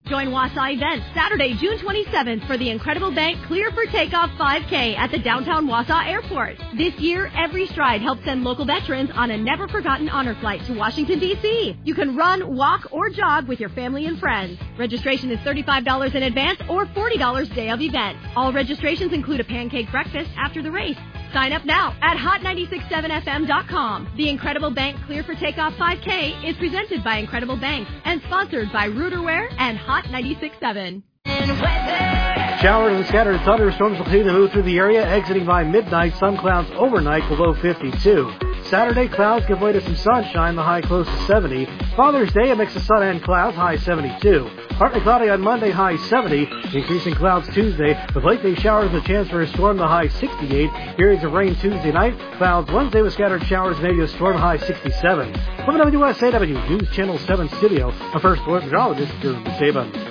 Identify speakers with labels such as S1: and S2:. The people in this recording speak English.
S1: Join Wausau Events Saturday, June 27th for the Incredible Bank Clear for Takeoff 5K at the downtown Wausau Airport. This year, Every Stride helps send local veterans on a never-forgotten honor flight to Washington, D.C. You can run, walk, or jog with your family and friends. Registration is $35 in advance or $40 day of event. All registrations include a pancake breakfast after the race. Sign up now at hot967fm.com. The Incredible Bank Clear for Takeoff 5K is presented by Incredible Bank and sponsored by Rooterware and Hot 96.7.
S2: Showers and scattered thunderstorms will continue to move through the area, exiting by midnight. Some clouds overnight below 52. Saturday, clouds give way to some sunshine, the high close to 70. Father's Day, a mix of sun and clouds, high 72. Partly cloudy on Monday, high 70. Increasing clouds Tuesday, with late day showers with a chance for a storm, the high 68. Periods of rain Tuesday night. Clouds Wednesday with scattered showers, maybe a storm, high 67. From the WSAW News Channel 7 studio, our first meteorologist, Drew Saban.